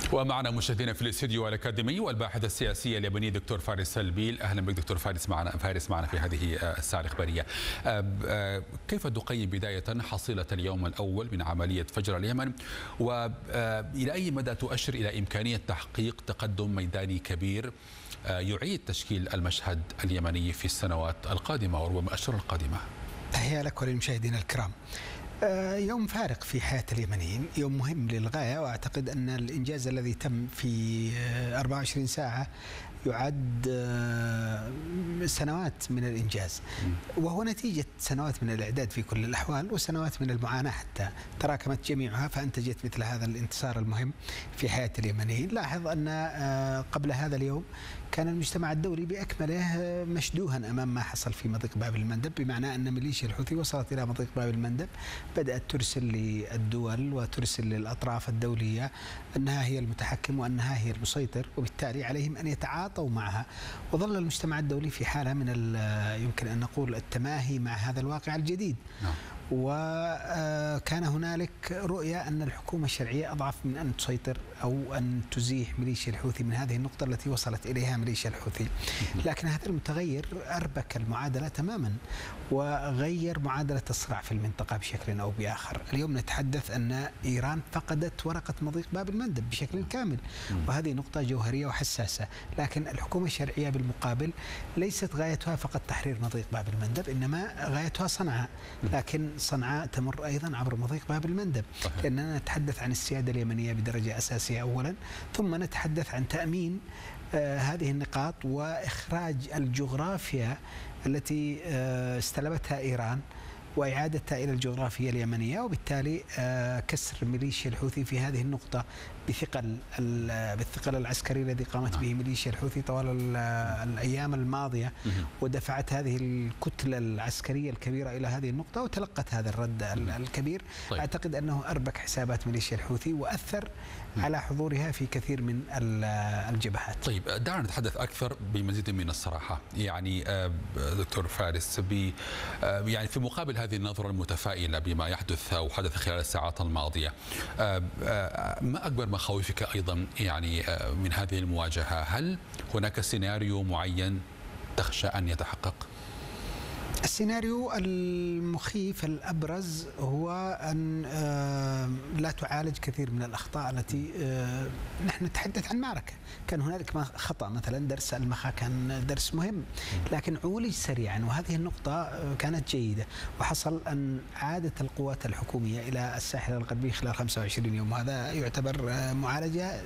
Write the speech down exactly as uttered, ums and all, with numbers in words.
ومعنا مشاهدينا في الاستديو الأكاديمي والباحث السياسي الياباني دكتور فارس سلبيل. أهلا بك دكتور فارس معنا فارس معنا في هذه الساعة الإخبارية. كيف تقيم بداية حصيلة اليوم الأول من عملية فجر اليمن، وإلى أي مدى تؤشر إلى إمكانية تحقيق تقدم ميداني كبير يعيد تشكيل المشهد اليمني في السنوات القادمة وربما الأشهر القادمة؟ تحية لك وللمشاهدين الكرام. يوم فارق في حياة اليمنيين، يوم مهم للغاية، وأعتقد أن الإنجاز الذي تم في أربع وعشرين ساعة يعد سنوات من الإنجاز، وهو نتيجة سنوات من الإعداد في كل الأحوال وسنوات من المعاناة حتى تراكمت جميعها فأنتجت مثل هذا الانتصار المهم في حياة اليمنيين. لاحظ أن قبل هذا اليوم كان المجتمع الدولي بأكمله مشدوها أمام ما حصل في مضيق باب المندب، بمعنى أن ميليشيا الحوثي وصلت إلى مضيق باب المندب، بدأت ترسل للدول وترسل للأطراف الدولية أنها هي المتحكم وأنها هي المسيطر، وبالتالي عليهم أن يتعاطوا معها. وظل المجتمع الدولي في حالة من يمكن أن نقول التماهي مع هذا الواقع الجديد. نعم. وكان هنالك رؤية أن الحكومة الشرعية أضعف من أن تسيطر أو أن تزيح ميليشيا الحوثي من هذه النقطة التي وصلت إليها ميليشيا الحوثي. لكن هذا المتغير أربك المعادلة تماما وغير معادلة الصراع في المنطقة بشكل أو بآخر. اليوم نتحدث أن إيران فقدت ورقة مضيق باب المندب بشكل كامل، وهذه نقطة جوهرية وحساسة. لكن الحكومة الشرعية بالمقابل ليست غايتها فقط تحرير مضيق باب المندب، إنما غايتها صنعاء، لكن صنعاء تمر أيضا عبر مضيق باب المندب، لأننا نتحدث عن السيادة اليمنية بدرجة أساسية أولا، ثم نتحدث عن تأمين آه هذه النقاط وإخراج الجغرافيا التي آه استلبتها إيران وإعادتها إلى الجغرافيا اليمنية، وبالتالي آه كسر ميليشيا الحوثي في هذه النقطة بثقل بالثقل العسكري الذي قامت به ميليشيا الحوثي طوال الأيام الماضية، ودفعت هذه الكتلة العسكرية الكبيرة إلى هذه النقطة وتلقت هذا الرد الكبير. طيب. أعتقد أنه أربك حسابات ميليشيا الحوثي وأثر على حضورها في كثير من الجبهات. طيب دعنا نتحدث أكثر بمزيد من الصراحة. يعني دكتور فارس، يعني في مقابل هذه النظرة المتفائلة بما يحدث أو حدث خلال الساعات الماضية، ما أكبر مخاوفك أيضا يعني من هذه المواجهة؟ هل هناك سيناريو معين تخشى أن يتحقق؟ السيناريو المخيف الأبرز هو أن لا تعالج كثير من الأخطاء التي نحن نتحدث عن معركة كان هنالك خطأ، مثلا درس المخا كان درس مهم لكن عولج سريعا، وهذه النقطة كانت جيدة، وحصل أن عادت القوات الحكومية إلى الساحل الغربي خلال خمسة وعشرين يوم، وهذا يعتبر معالجة